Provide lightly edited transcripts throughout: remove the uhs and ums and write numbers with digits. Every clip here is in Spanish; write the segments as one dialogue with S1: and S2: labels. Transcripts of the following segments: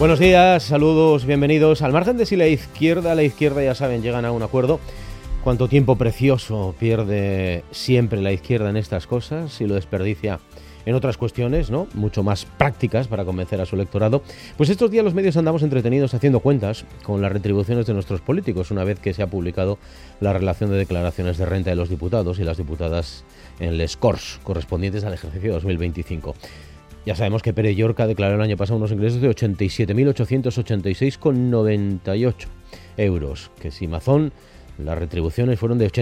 S1: Buenos días, saludos, bienvenidos. Al margen de si la izquierda ya saben, llegan a un acuerdo. Cuánto tiempo precioso pierde siempre la izquierda en estas cosas y lo desperdicia en otras cuestiones, ¿no? Mucho más prácticas para convencer a su electorado. Pues estos días los medios andamos entretenidos haciendo cuentas con las retribuciones de nuestros políticos, una vez que se ha publicado la relación de declaraciones de renta de los diputados y las diputadas en les Corts, correspondientes al ejercicio 2025. Ya sabemos que Pere Llorca declaró el año pasado unos ingresos de 87.886,98 euros, que si Mazón las retribuciones fueron de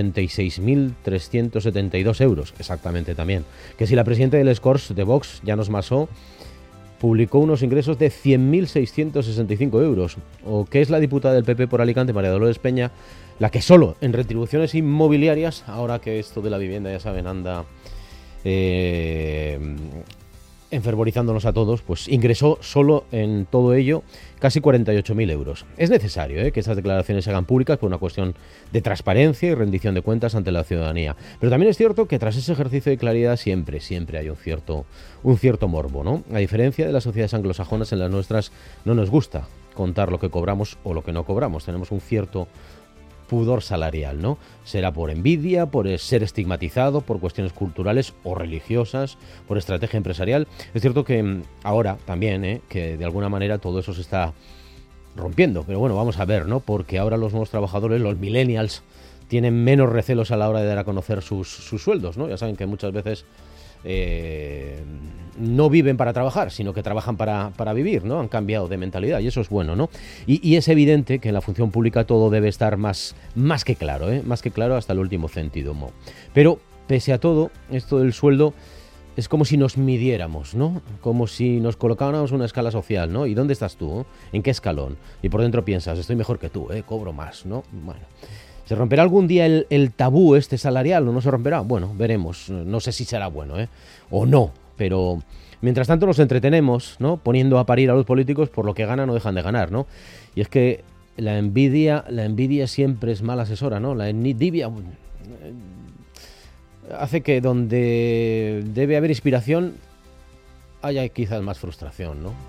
S1: 86.372 euros, exactamente también. Que si la presidenta del Corts de Vox, Llanos Masó, publicó unos ingresos de 100.665 euros. O que es la diputada del PP por Alicante, María Dolores Peña, la que solo en retribuciones inmobiliarias, ahora que esto de la vivienda, ya saben, anda enfervorizándonos a todos, pues ingresó solo en todo ello casi 48.000 euros. Es necesario que estas declaraciones se hagan públicas por una cuestión de transparencia y rendición de cuentas ante la ciudadanía. Pero también es cierto que tras ese ejercicio de claridad siempre hay un cierto morbo, ¿no? A diferencia de las sociedades anglosajonas, en las nuestras no nos gusta contar lo que cobramos o lo que no cobramos. Tenemos un cierto pudor salarial, ¿no? Será por envidia, por ser estigmatizado, por cuestiones culturales o religiosas, por estrategia empresarial. Es cierto que ahora también, que de alguna manera todo eso se está rompiendo, pero bueno, vamos a ver, ¿no? Porque ahora los nuevos trabajadores, los millennials, tienen menos recelos a la hora de dar a conocer sus sueldos, ¿no? Ya saben que muchas veces no viven para trabajar, sino que trabajan para vivir, ¿no? Han cambiado de mentalidad y eso es bueno, ¿no? Y es evidente que en la función pública todo debe estar más que claro, más que claro hasta el último céntimo. Pero, pese a todo, esto del sueldo es como si nos midiéramos, ¿no? Como si nos colocáramos una escala social, ¿no? ¿Y dónde estás tú? ¿En qué escalón? Y por dentro piensas, estoy mejor que tú, cobro más, ¿no? Bueno, ¿se romperá algún día el tabú salarial o no se romperá? Bueno, veremos. No sé si será bueno, o no. Pero mientras tanto nos entretenemos, ¿no? Poniendo a parir a los políticos por lo que ganan o dejan de ganar, ¿no? Y es que la envidia siempre es mala asesora, ¿no? La envidia hace que donde debe haber inspiración haya quizás más frustración, ¿no?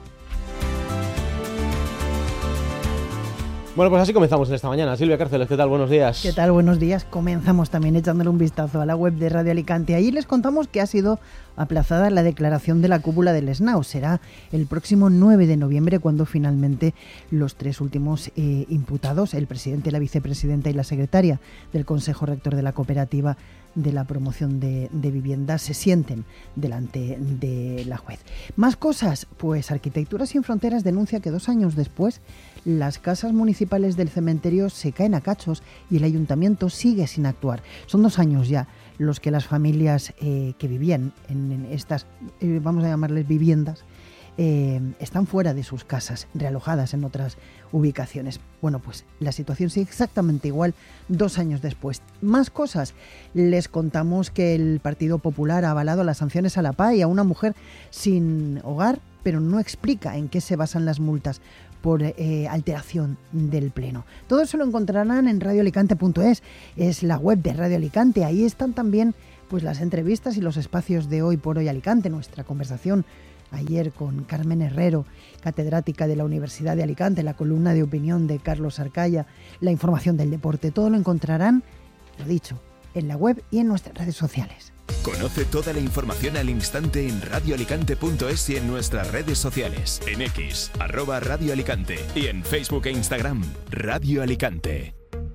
S1: Bueno, pues así comenzamos en esta mañana. Silvia Cárceles, ¿qué tal? Buenos días.
S2: ¿Qué tal? Buenos días. Comenzamos también echándole un vistazo a la web de Radio Alicante. Ahí les contamos que ha sido aplazada la declaración de la cúpula del SNAU. Será el próximo 9 de noviembre cuando finalmente los tres últimos imputados, el presidente, la vicepresidenta y la secretaria del Consejo Rector de la Cooperativa de la Promoción de Vivienda, se sienten delante de la juez. Más cosas, pues Arquitectura Sin Fronteras denuncia que 2 años después las casas municipales del cementerio se caen a cachos y el ayuntamiento sigue sin actuar. Son 2 años ya los que las familias que vivían en estas, vamos a llamarles viviendas, están fuera de sus casas, realojadas en otras ubicaciones. Bueno, pues la situación sigue exactamente igual 2 años después. Más cosas. Les contamos que el Partido Popular ha avalado las sanciones a la PA y a una mujer sin hogar, pero no explica en qué se basan las multas por alteración del pleno. Todo eso lo encontrarán en radioalicante.es, es la web de Radio Alicante. Ahí están también pues las entrevistas y los espacios de Hoy por Hoy Alicante, nuestra conversación ayer con Carmen Herrero, catedrática de la Universidad de Alicante, la columna de opinión de Carlos Arcaya, la información del deporte. Todo lo encontrarán, lo dicho, en la web y en nuestras redes sociales.
S3: Conoce toda la información al instante en radioalicante.es y en nuestras redes sociales. En X, @Radio Alicante y en Facebook e Instagram, Radio Alicante.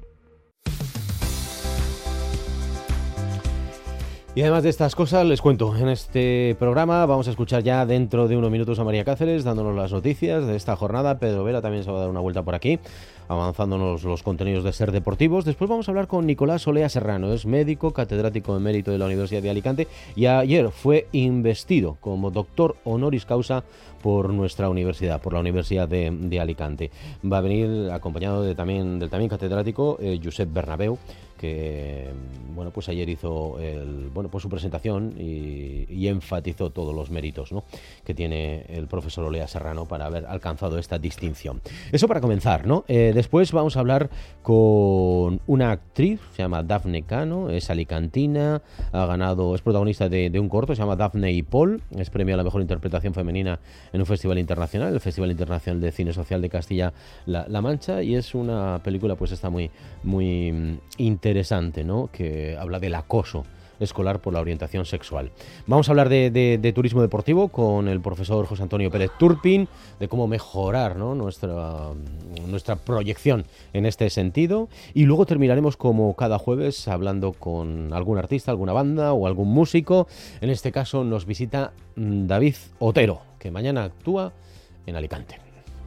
S1: Y además de estas cosas, les cuento, en este programa vamos a escuchar ya dentro de unos minutos a María Cáceres dándonos las noticias de esta jornada. Pedro Vera también se va a dar una vuelta por aquí, avanzándonos los contenidos de Ser Deportivos. Después vamos a hablar con Nicolás Olea Serrano, es médico, catedrático emérito de la Universidad de Alicante y ayer fue investido como doctor honoris causa por nuestra universidad, por la Universidad de Alicante. Va a venir acompañado del también catedrático Josep Bernabeu, que bueno, pues ayer hizo su presentación y enfatizó todos los méritos, ¿no?, que tiene el profesor Olea Serrano para haber alcanzado esta distinción. Eso para comenzar, ¿no? Después vamos a hablar con una actriz, se llama Dafne Cano, es alicantina, es protagonista de un corto, se llama Dafne y Paul, es premio a la mejor interpretación femenina en un festival internacional, el Festival Internacional de Cine Social de Castilla-La Mancha, y es una película, pues está muy, muy interesante, ¿no?, que habla del acoso escolar por la orientación sexual. Vamos a hablar de turismo deportivo con el profesor José Antonio Pérez Turpin, de cómo mejorar, ¿no?, nuestra proyección en este sentido, y luego terminaremos como cada jueves hablando con algún artista, alguna banda o algún músico. En este caso nos visita David Otero, que mañana actúa en Alicante.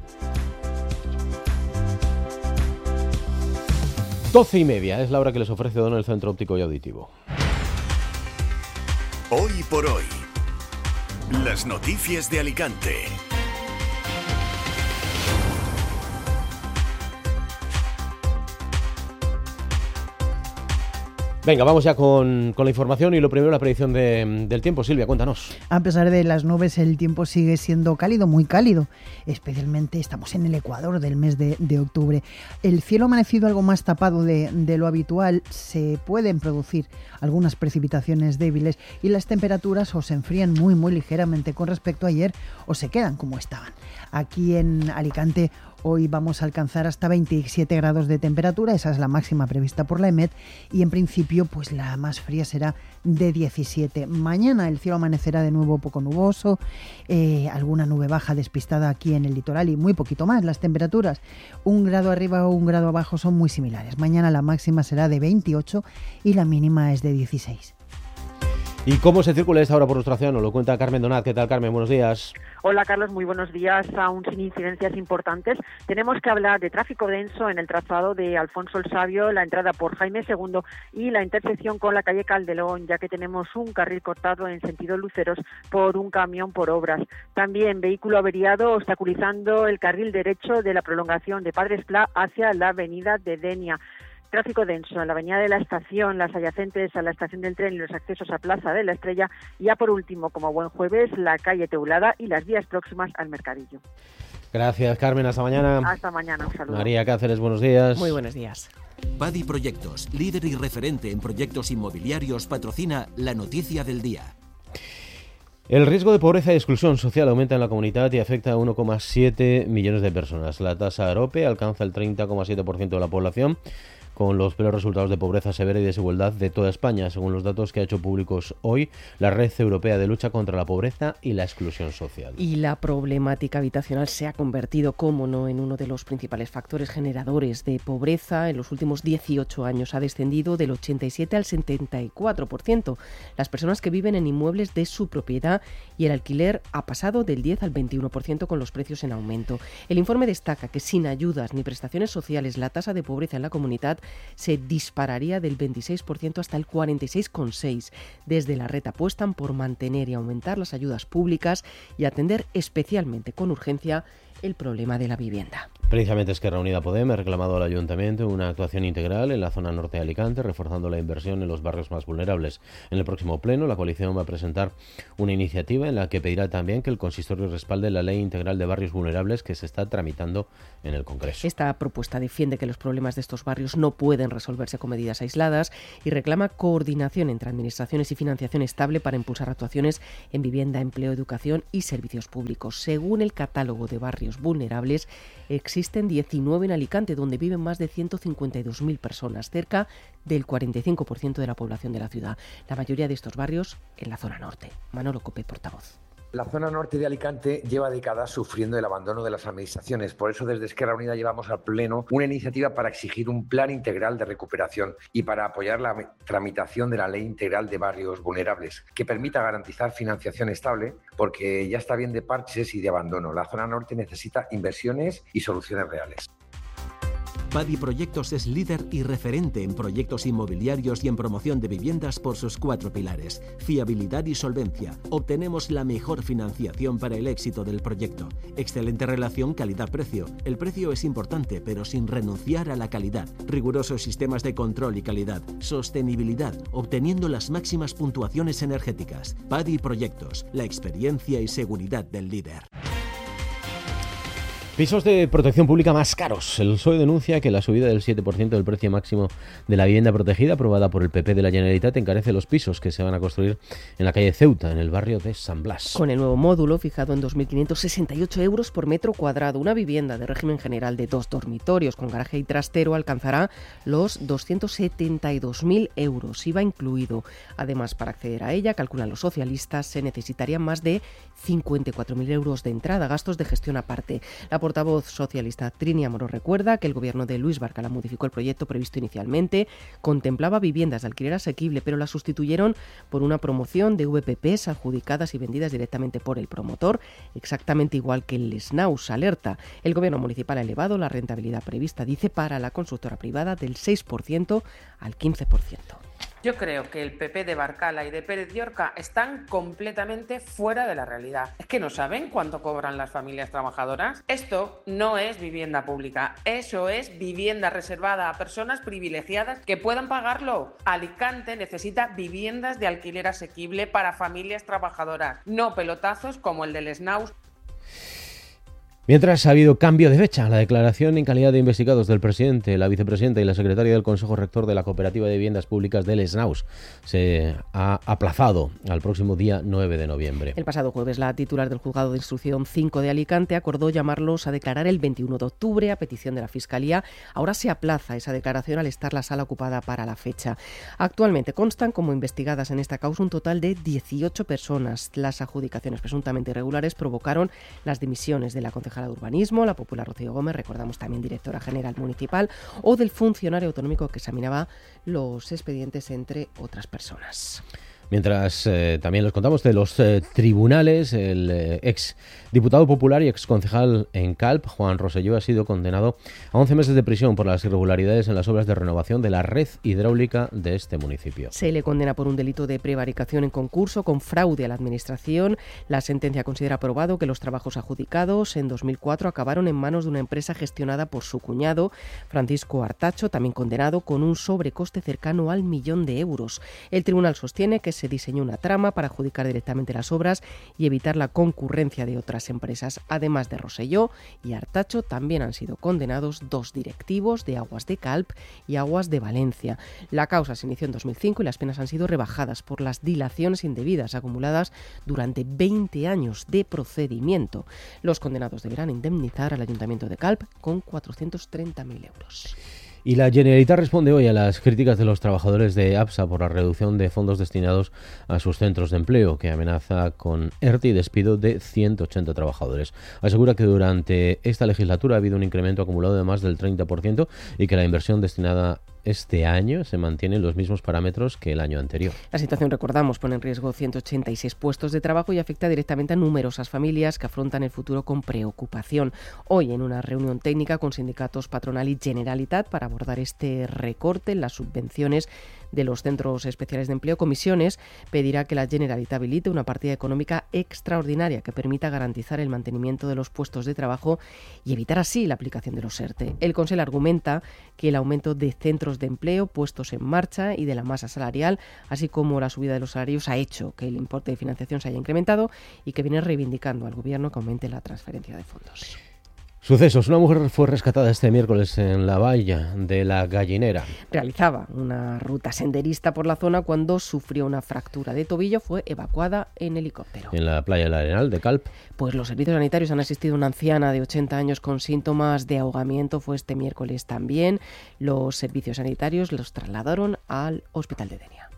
S1: 12:30 es la hora que les ofrece Don el Centro Óptico y Auditivo.
S3: Hoy por hoy, las noticias de Alicante.
S1: Venga, vamos ya con la información y lo primero, la predicción del tiempo. Silvia, cuéntanos.
S2: A pesar de las nubes, el tiempo sigue siendo cálido, muy cálido. Especialmente estamos en el ecuador del mes de octubre. El cielo ha amanecido algo más tapado de lo habitual. Se pueden producir algunas precipitaciones débiles y las temperaturas o se enfrían muy, muy ligeramente con respecto a ayer o se quedan como estaban. Aquí en Alicante hoy vamos a alcanzar hasta 27 grados de temperatura, esa es la máxima prevista por la EMET, y en principio pues la más fría será de 17. Mañana el cielo amanecerá de nuevo poco nuboso, alguna nube baja despistada aquí en el litoral y muy poquito más. Las temperaturas 1 grado arriba o 1 grado abajo son muy similares. Mañana la máxima será de 28 y la mínima es de 16.
S1: ¿Y cómo se circula esta hora por nuestro océano? Lo cuenta Carmen Donat. ¿Qué tal, Carmen? Buenos días.
S4: Hola, Carlos. Muy buenos días. Aún sin incidencias importantes, tenemos que hablar de tráfico denso en el trazado de Alfonso el Sabio, la entrada por Jaime II y la intersección con la calle Calderón, ya que tenemos un carril cortado en sentido Luceros por un camión por obras. También vehículo averiado obstaculizando el carril derecho de la prolongación de Padres Pla hacia la avenida de Denia. Tráfico denso en la avenida de la Estación, las adyacentes a la estación del tren y los accesos a Plaza de la Estrella. Y ya por último, como buen jueves, la calle Teulada y las vías próximas al Mercadillo.
S1: Gracias, Carmen. Hasta mañana.
S4: Hasta mañana. Un saludo.
S1: María Cáceres, buenos días.
S5: Muy buenos días.
S6: Padi Proyectos, líder y referente en proyectos inmobiliarios, patrocina la noticia del día.
S1: El riesgo de pobreza y exclusión social aumenta en la comunidad y afecta a 1,7 millones de personas. La tasa AROPE alcanza el 30,7% de la población, con los peores resultados de pobreza severa y desigualdad de toda España, según los datos que ha hecho públicos hoy la Red Europea de Lucha contra la Pobreza y la Exclusión Social.
S5: Y la problemática habitacional se ha convertido, como no, en uno de los principales factores generadores de pobreza. En los últimos 18 años ha descendido del 87 al 74%. Las personas que viven en inmuebles de su propiedad, y el alquiler ha pasado del 10 al 21% con los precios en aumento. El informe destaca que sin ayudas ni prestaciones sociales la tasa de pobreza en la comunidad se dispararía del 26% hasta el 46,6%. Desde la red apuestan por mantener y aumentar las ayudas públicas y atender especialmente con urgencia el problema de la vivienda.
S1: Precisamente Esquerra Unida Podem ha reclamado al Ayuntamiento una actuación integral en la zona norte de Alicante, reforzando la inversión en los barrios más vulnerables. En el próximo pleno, la coalición va a presentar una iniciativa en la que pedirá también que el consistorio respalde la Ley Integral de Barrios Vulnerables que se está tramitando en el Congreso.
S5: Esta propuesta defiende que los problemas de estos barrios no pueden resolverse con medidas aisladas y reclama coordinación entre administraciones y financiación estable para impulsar actuaciones en vivienda, empleo, educación y servicios públicos. Según el catálogo de barrios vulnerables, existen 19 en Alicante, donde viven más de 152.000 personas, cerca del 45% de la población de la ciudad. La mayoría de estos barrios en la zona norte. Manolo Cope, portavoz.
S7: La zona norte de Alicante lleva décadas sufriendo el abandono de las administraciones. Por eso, desde Esquerra Unida llevamos al Pleno una iniciativa para exigir un plan integral de recuperación y para apoyar la tramitación de la Ley Integral de Barrios Vulnerables, que permita garantizar financiación estable, porque ya está bien de parches y de abandono. La zona norte necesita inversiones y soluciones reales.
S6: Padi Proyectos es líder y referente en proyectos inmobiliarios y en promoción de viviendas por sus 4 pilares: fiabilidad y solvencia. Obtenemos la mejor financiación para el éxito del proyecto. Excelente relación calidad-precio. El precio es importante, pero sin renunciar a la calidad. Rigurosos sistemas de control y calidad. Sostenibilidad, obteniendo las máximas puntuaciones energéticas. Padi Proyectos, la experiencia y seguridad del líder.
S1: Pisos de protección pública más caros. El PSOE denuncia que la subida del 7% del precio máximo de la vivienda protegida aprobada por el PP de la Generalitat encarece los pisos que se van a construir en la calle Ceuta, en el barrio de San Blas.
S5: Con el nuevo módulo fijado en 2.568 euros por metro cuadrado, una vivienda de régimen general de 2 dormitorios con garaje y trastero alcanzará los 272.000 euros, IVA incluido. Además, para acceder a ella, calculan los socialistas, se necesitarían más de 54.000 euros de entrada, gastos de gestión aparte. La portavoz socialista Trini Amorós recuerda que el gobierno de Luis Barcala modificó el proyecto previsto inicialmente, contemplaba viviendas de alquiler asequible, pero la sustituyeron por una promoción de VPPs adjudicadas y vendidas directamente por el promotor, exactamente igual que el Lesnaus. Alerta, el gobierno municipal ha elevado la rentabilidad prevista, dice, para la constructora privada del 6% al 15%.
S8: Yo creo que el PP de Barcala y de Pérez Llorca están completamente fuera de la realidad. ¿Es que no saben cuánto cobran las familias trabajadoras? Esto no es vivienda pública, eso es vivienda reservada a personas privilegiadas que puedan pagarlo. Alicante necesita viviendas de alquiler asequible para familias trabajadoras, no pelotazos como el del Snaus.
S1: Mientras ha habido cambio de fecha, la declaración en calidad de investigados del presidente, la vicepresidenta y la secretaria del Consejo Rector de la Cooperativa de Viviendas Públicas del Snaus se ha aplazado al próximo día 9 de noviembre.
S5: El pasado jueves, la titular del Juzgado de Instrucción 5 de Alicante acordó llamarlos a declarar el 21 de octubre a petición de la Fiscalía. Ahora se aplaza esa declaración al estar la sala ocupada para la fecha. Actualmente constan como investigadas en esta causa un total de 18 personas. Las adjudicaciones presuntamente irregulares provocaron las dimisiones de la concejala de Urbanismo, la popular Rocío Gómez, recordamos también directora general municipal, o del funcionario autonómico que examinaba los expedientes, entre otras personas.
S1: Mientras también les contamos de los tribunales, el ex diputado popular y ex concejal en Calp, Juan Rosselló, ha sido condenado a 11 meses de prisión por las irregularidades en las obras de renovación de la red hidráulica de este municipio.
S5: Se le condena por un delito de prevaricación en concurso con fraude a la administración. La sentencia considera probado que los trabajos adjudicados en 2004 acabaron en manos de una empresa gestionada por su cuñado, Francisco Artacho, también condenado con un sobrecoste cercano al 1.000.000 de euros. El tribunal sostiene que se diseñó una trama para adjudicar directamente las obras y evitar la concurrencia de otras empresas. Además de Rosselló y Artacho, también han sido condenados 2 directivos de Aguas de Calp y Aguas de Valencia. La causa se inició en 2005 y las penas han sido rebajadas por las dilaciones indebidas acumuladas durante 20 años de procedimiento. Los condenados deberán indemnizar al Ayuntamiento de Calp con 430.000 euros.
S1: Y la Generalitat responde hoy a las críticas de los trabajadores de APSA por la reducción de fondos destinados a sus centros de empleo, que amenaza con ERTE y despido de 180 trabajadores. Asegura que durante esta legislatura ha habido un incremento acumulado de más del 30% y que la inversión destinada este año se mantiene en los mismos parámetros que el año anterior.
S5: La situación, recordamos, pone en riesgo 186 puestos de trabajo y afecta directamente a numerosas familias que afrontan el futuro con preocupación. Hoy, en una reunión técnica con sindicatos Patronal y Generalitat para abordar este recorte en las subvenciones de los centros especiales de empleo, Comisiones pedirá que la Generalitat habilite una partida económica extraordinaria que permita garantizar el mantenimiento de los puestos de trabajo y evitar así la aplicación de los ERTE. El Consell argumenta que el aumento de centros de empleo puestos en marcha y de la masa salarial, así como la subida de los salarios, ha hecho que el importe de financiación se haya incrementado y que viene reivindicando al Gobierno que aumente la transferencia de fondos.
S1: Sucesos. Una mujer fue rescatada este miércoles en la valla de la Gallinera.
S5: Realizaba una ruta senderista por la zona cuando sufrió una fractura de tobillo. Fue evacuada en helicóptero.
S1: En la playa del Arenal de Calp.
S5: Pues los servicios sanitarios han asistido a una anciana de 80 años con síntomas de ahogamiento. Fue este miércoles también. Los servicios sanitarios los trasladaron al hospital de Denia.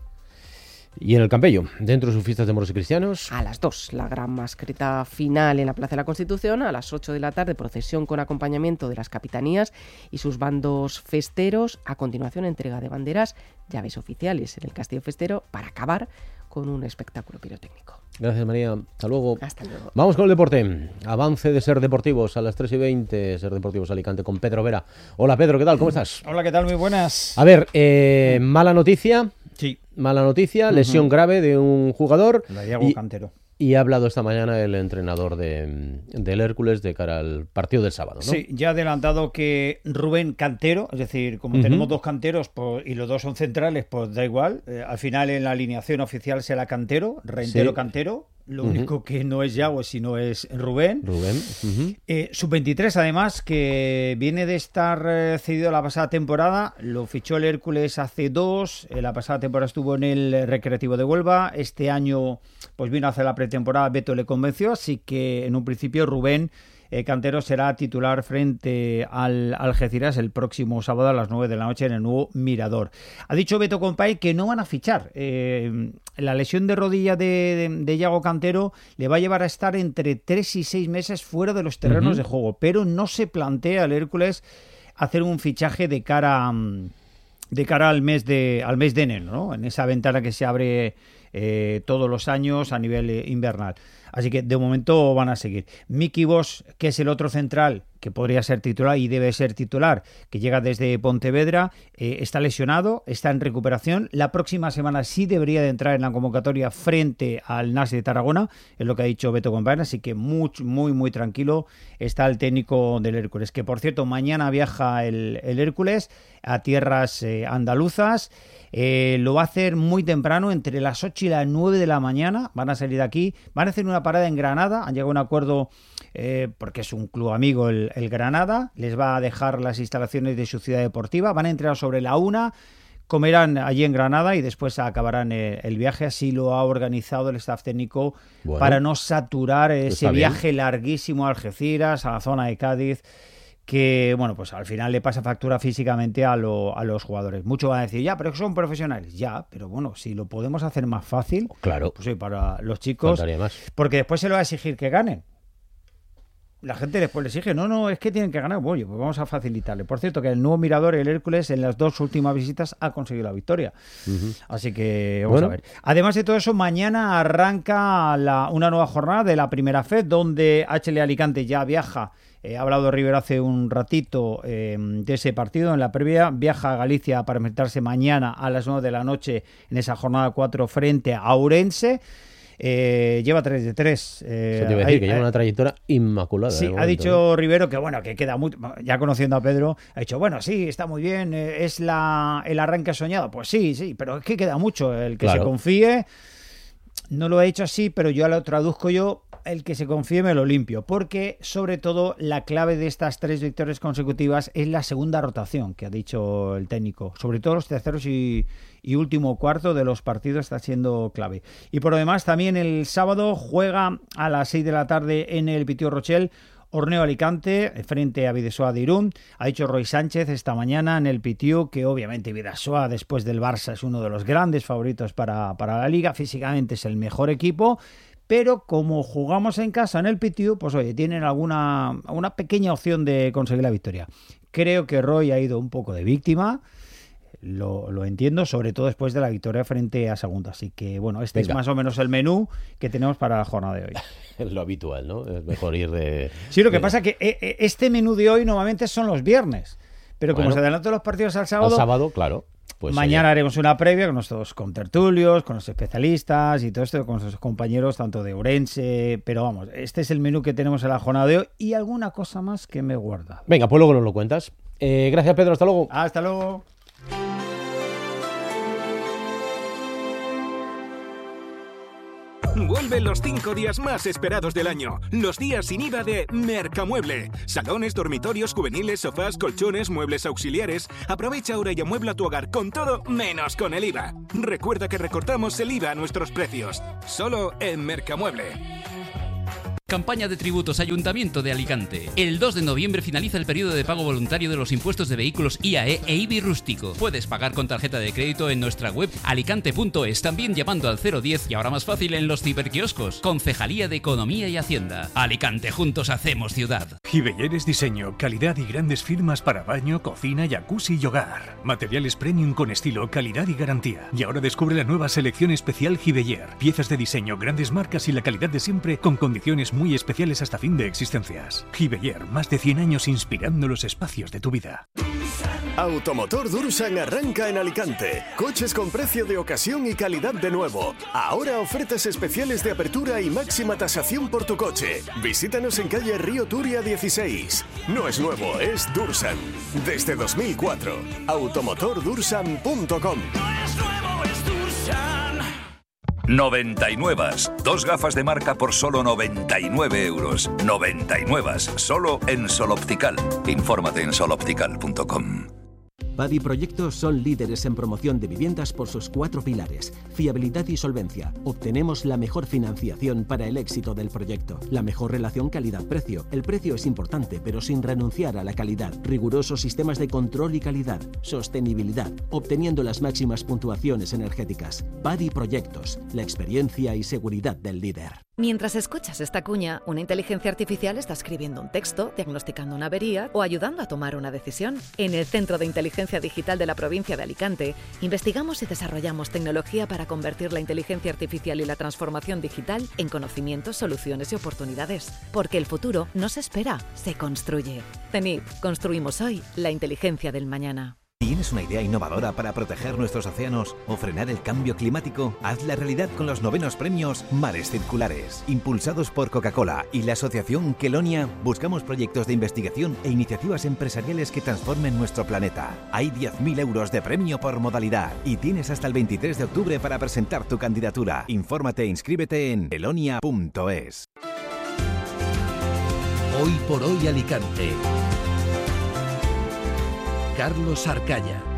S1: Y en el Campello, dentro de sus fiestas de moros y cristianos.
S5: A las 2, la gran mascleta final en la Plaza de la Constitución. A las 8 de la tarde, procesión con acompañamiento de las capitanías y sus bandos festeros. A continuación, entrega de banderas, llaves oficiales en el Castillo Festero, para acabar con un espectáculo pirotécnico.
S1: Gracias, María. Hasta luego.
S5: Hasta luego.
S1: Vamos con el deporte. Avance de Ser Deportivos a las 3:20. Ser Deportivos Alicante con Pedro Vera. Hola, Pedro, ¿qué tal? ¿Cómo estás?
S9: Hola, ¿qué tal? Muy buenas.
S1: A ver, mala noticia.
S9: Sí.
S1: Mala noticia, lesión grave de un jugador.
S9: La Iago Cantero.
S1: Y ha hablado esta mañana el entrenador del Hércules de cara al partido del sábado, ¿no?
S9: Sí, ya ha adelantado que Rubén Cantero, es decir, como tenemos dos canteros pues, y los dos son centrales, pues da igual. Al final en la alineación oficial será Cantero, Rentero, sí. Cantero. Lo único que no es Iago, sino es Rubén. Sub-23, además, que viene de estar cedido la pasada temporada. Lo fichó el Hércules hace 2. La pasada temporada estuvo en el Recreativo de Huelva. Este año pues vino a hacer la pretemporada. Beto le convenció, así que en un principio Rubén Cantero será titular frente al Algeciras el próximo sábado a las 9 de la noche en el nuevo Mirador. Ha dicho Beto Compay que no van a fichar. La lesión de rodilla de Iago Cantero le va a llevar a estar entre 3 y 6 meses fuera de los terrenos de juego, pero no se plantea el Hércules hacer un fichaje de cara al mes de enero, ¿no? En esa ventana que se abre todos los años a nivel invernal. Así que de momento van a seguir. Miki Bosch, que es el otro central que podría ser titular y debe ser titular, que llega desde Pontevedra, está lesionado, está en recuperación. La próxima semana sí debería de entrar en la convocatoria frente al Nasi de Tarragona, es lo que ha dicho Beto Company, así que muy tranquilo está el técnico del Hércules, que por cierto mañana viaja el Hércules a tierras andaluzas. Lo va a hacer muy temprano, entre las 8 y las 9 de la mañana, van a salir de aquí, van a hacer una parada en Granada, han llegado a un acuerdo porque es un club amigo el Granada, les va a dejar las instalaciones de su ciudad deportiva, van a entrar sobre la 1, comerán allí en Granada y después acabarán el viaje, así lo ha organizado el staff técnico para no saturar ese viaje larguísimo a Algeciras, a la zona de Cádiz, que, bueno, pues al final le pasa factura físicamente a los jugadores. Muchos van a decir, ya, pero son profesionales. Ya, pero bueno, si lo podemos hacer más fácil,
S1: claro,
S9: pues sí, para los chicos, porque después se lo va a exigir que ganen. La gente después le exige, no, es que tienen que ganar. Bueno, pues vamos a facilitarle. Por cierto, que el nuevo Mirador, el Hércules, en las 2 últimas visitas ha conseguido la victoria. Así que vamos a ver. Además de todo eso, mañana arranca una nueva jornada de la Primera FED, donde HL Alicante ya viaja. Ha hablado Rivero hace un ratito de ese partido en la previa. Viaja a Galicia para enfrentarse mañana a las 9 de la noche en esa jornada 4 frente a Ourense. Lleva 3 de 3.
S1: Eso te iba a decir, que lleva una trayectoria inmaculada.
S9: Sí, ha dicho Rivero que bueno, que queda muy... Ya conociendo a Pedro, ha dicho, bueno, sí, está muy bien, es el arranque soñado. Pues sí, pero es que queda mucho. El que se confíe, no lo he hecho así, pero yo lo traduzco yo, el que se confíe me lo limpio, porque sobre todo la clave de estas 3 victorias consecutivas es la segunda rotación, que ha dicho el técnico. Sobre todo los terceros y último cuarto de los partidos está siendo clave. Y por lo demás, también el sábado juega a las 6 de la tarde en el Pitiu Rochel Orneo Alicante frente a Bidasoa de Irún. Ha dicho Roy Sánchez esta mañana en el Pitiu que obviamente Bidasoa, después del Barça, es uno de los grandes favoritos para la Liga. Físicamente es el mejor equipo, pero como jugamos en casa en el Pitiu, pues oye, tienen una pequeña opción de conseguir la victoria. Creo que Roy ha ido un poco de víctima, lo entiendo, sobre todo después de la victoria frente a Sagunto. Así que bueno, es más o menos el menú que tenemos para la jornada de hoy.
S1: Es lo habitual, ¿no? Es mejor ir de...
S9: Sí, lo que pasa es que este menú de hoy normalmente son los viernes, pero como se adelantan los partidos al sábado...
S1: Al sábado, claro. Pues
S9: mañana haremos una previa con nuestros contertulios, con los especialistas y todo esto, con nuestros compañeros tanto de Ourense, pero vamos, este es el menú que tenemos en la jornada de hoy y alguna cosa más que me guarda.
S1: Venga, pues luego nos lo cuentas. Gracias, Pedro, hasta luego.
S9: Hasta luego.
S3: Vuelven los 5 días más esperados del año, los días sin IVA de Mercamueble. Salones, dormitorios, juveniles, sofás, colchones, muebles auxiliares. Aprovecha ahora y amuebla tu hogar con todo menos con el IVA. Recuerda que recortamos el IVA a nuestros precios, solo en Mercamueble.
S10: Campaña de tributos Ayuntamiento de Alicante. El 2 de noviembre finaliza el periodo de pago voluntario de los impuestos de vehículos IAE e IBI rústico. Puedes pagar con tarjeta de crédito en nuestra web alicante.es, también llamando al 010 y ahora más fácil en los ciberquioscos. Concejalía de Economía y Hacienda. Alicante, juntos hacemos ciudad.
S11: Giveller es diseño, calidad y grandes firmas para baño, cocina, jacuzzi y hogar. Materiales premium con estilo, calidad y garantía. Y ahora descubre la nueva selección especial Giveller. Piezas de diseño, grandes marcas y la calidad de siempre con condiciones muy especiales hasta fin de existencias. Giveller, más de 100 años inspirando los espacios de tu vida.
S12: Automotor Dursan arranca en Alicante. Coches con precio de ocasión y calidad de nuevo. Ahora ofertas especiales de apertura y máxima tasación por tu coche. Visítanos en calle Río Turia 16. No es nuevo, es Dursan. Desde 2004. Automotordursan.com.
S13: 99. Dos gafas de marca por solo 99 euros. 99. Solo en Sol Optical. Infórmate en soloptical.com.
S6: Badi Proyectos son líderes en promoción de viviendas por sus 4 pilares: fiabilidad y solvencia. Obtenemos la mejor financiación para el éxito del proyecto. La mejor relación calidad-precio. El precio es importante, pero sin renunciar a la calidad. Rigurosos sistemas de control y calidad. Sostenibilidad, obteniendo las máximas puntuaciones energéticas. Badi Proyectos, la experiencia y seguridad del líder.
S14: Mientras escuchas esta cuña, una inteligencia artificial está escribiendo un texto, diagnosticando una avería o ayudando a tomar una decisión. En el Centro de Inteligencia Digital de la provincia de Alicante, investigamos y desarrollamos tecnología para convertir la inteligencia artificial y la transformación digital en conocimientos, soluciones y oportunidades. Porque el futuro no se espera, se construye. CENIT, construimos hoy la inteligencia del mañana.
S15: ¿Tienes una idea innovadora para proteger nuestros océanos o frenar el cambio climático? Hazla realidad con los 9º premios Mares Circulares. Impulsados por Coca-Cola y la asociación Kelonia, buscamos proyectos de investigación e iniciativas empresariales que transformen nuestro planeta. Hay 10.000 euros de premio por modalidad y tienes hasta el 23 de octubre para presentar tu candidatura. Infórmate e inscríbete en kelonia.es.
S16: Hoy por hoy Alicante. Carlos Arcaya.